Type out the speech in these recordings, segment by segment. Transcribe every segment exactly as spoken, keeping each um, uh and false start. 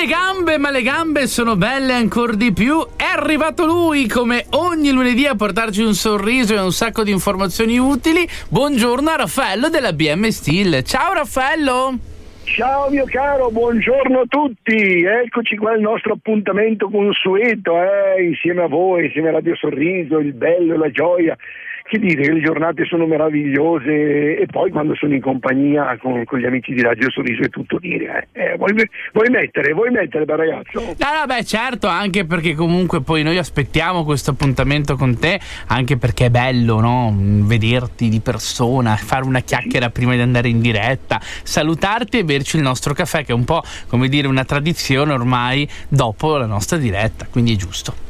le gambe, ma le gambe sono belle ancora di più. È arrivato lui, come ogni lunedì, a portarci un sorriso e un sacco di informazioni utili. Buongiorno a Raffaello della B M Steel. Ciao Raffaello! Ciao mio caro, buongiorno a tutti, eccoci qua al nostro appuntamento consueto, eh, insieme a voi, insieme a Radio Sorriso, il bello, la gioia. Che dire, le giornate sono meravigliose e poi quando sono in compagnia con, con gli amici di Radio Sorriso è tutto dire. Eh. Eh, vuoi, vuoi mettere, vuoi mettere bel ragazzo? No, no, beh, certo, anche perché comunque poi noi aspettiamo questo appuntamento con te, anche perché è bello, no? Vederti di persona, fare una chiacchiera prima di andare in diretta, salutarti e berci il nostro caffè, che è un po', come dire, una tradizione ormai dopo la nostra diretta, quindi è giusto.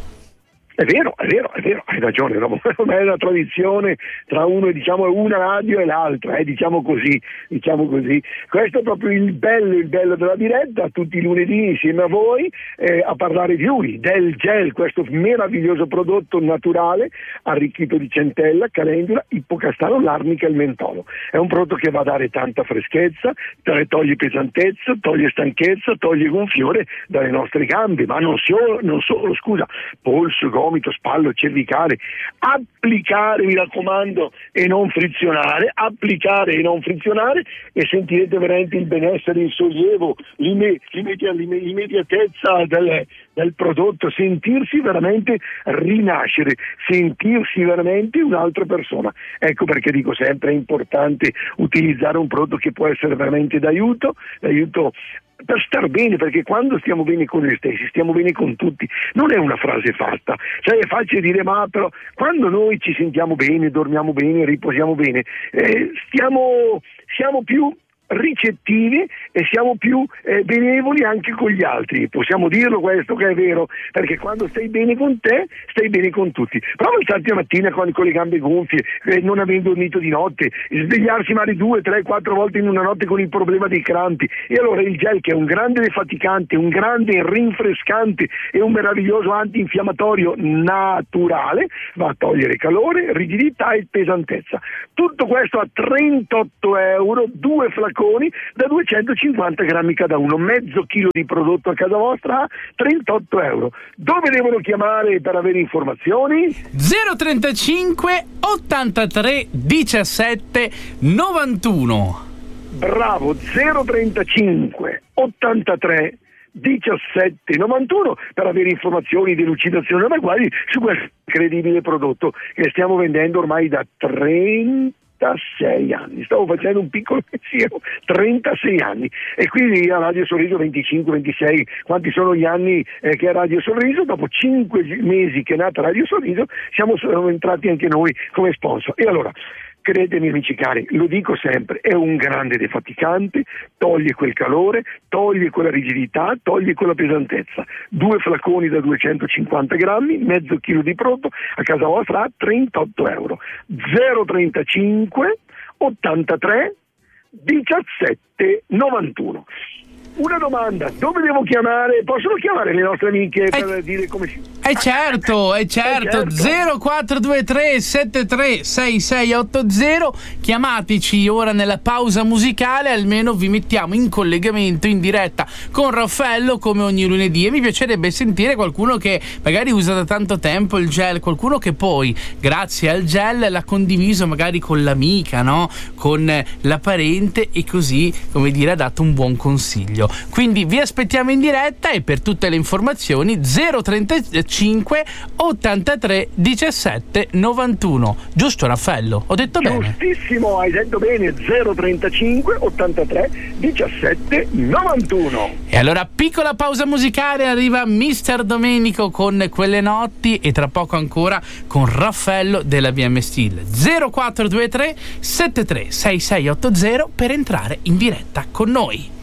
È vero, è vero, è vero, hai ragione, no? Non è una tradizione tra uno, diciamo, una radio e l'altra, eh, diciamo così, diciamo così. Questo è proprio il bello, il bello della diretta, tutti i lunedì insieme a voi, eh, a parlare di lui, del gel, questo meraviglioso prodotto naturale, arricchito di centella, calendula, ippocastano, l'arnica e il mentolo. È un prodotto che va a dare tanta freschezza, toglie pesantezza, toglie stanchezza, toglie gonfiore dalle nostre gambe, ma non solo, non solo, scusa, polso, gomito, spallo, cervicale. Applicare, mi raccomando, e non frizionare, applicare e non frizionare, e sentirete veramente il benessere, il sollievo, l'ime, l'immediatezza, l'immediatezza del, del prodotto, sentirsi veramente rinascere, sentirsi veramente un'altra persona. Ecco perché dico sempre è importante utilizzare un prodotto che può essere veramente d'aiuto, d'aiuto per star bene, perché quando stiamo bene con noi stessi stiamo bene con tutti. Non è una frase fatta, cioè è facile dire, ma però quando noi ci sentiamo bene, dormiamo bene, riposiamo bene, eh, stiamo siamo più ricettivi e siamo più eh, benevoli anche con gli altri. Possiamo dirlo questo, che è vero, perché quando stai bene con te stai bene con tutti. Prova a alzarti la mattina con, con le gambe gonfie, eh, non avendo dormito di notte, svegliarsi magari due, tre, quattro volte in una notte con il problema dei crampi, e allora il gel, che è un grande defaticante, un grande rinfrescante e un meraviglioso antinfiammatorio naturale, va a togliere calore, rigidità e pesantezza. Tutto questo a trentotto euro, due flaconi da duecentocinquanta grammi cada uno, mezzo chilo di prodotto a casa vostra a trentotto euro. Dove devono chiamare per avere informazioni? zero trentacinque ottantatré diciassette novantuno. Bravo, zero trentacinque ottantatré diciassette novantuno per avere informazioni di delucidazione da guai su questo incredibile prodotto che stiamo vendendo ormai da trentasei anni. Stavo facendo un piccolo pensiero, trentasei anni, e quindi a Radio Sorriso venticinque ventisei, quanti sono gli anni eh, che è Radio Sorriso? Dopo cinque mesi che è nata Radio Sorriso siamo, siamo entrati anche noi come sponsor. E allora, credetemi amici cari, lo dico sempre, è un grande defaticante, toglie quel calore, toglie quella rigidità, toglie quella pesantezza. Due flaconi da duecentocinquanta grammi, mezzo chilo di prodotto a casa vostra a trentotto euro. zero trentacinque ottantatré diciassette novantuno. Una domanda, dove devo chiamare? Possono chiamare le nostre amiche per eh, dire come si... Eh certo, eh certo, zero quattro due tre sette tre sei sei otto zero, chiamateci ora nella pausa musicale, almeno vi mettiamo in collegamento in diretta con Raffaello come ogni lunedì, e mi piacerebbe sentire qualcuno che magari usa da tanto tempo il gel, qualcuno che poi grazie al gel l'ha condiviso magari con l'amica, no? Con la parente, e così, come dire, ha dato un buon consiglio. Quindi vi aspettiamo in diretta, e per tutte le informazioni zero trentacinque ottantatré diciassette novantuno. Giusto Raffaello? Ho detto bene? Giustissimo, hai detto bene, zero trentacinque ottantatré diciassette novantuno. E allora piccola pausa musicale, arriva mister Domenico con Quelle notti, e tra poco ancora con Raffaello della B M Steel. zero quattro due tre sette tre sei sei otto zero per entrare in diretta con noi.